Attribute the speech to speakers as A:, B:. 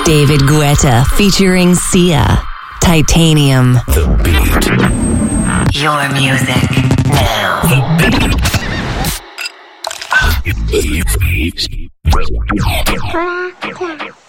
A: David Guetta featuring Sia. Titanium.
B: The Beat.
A: Your music now.
B: The Beat.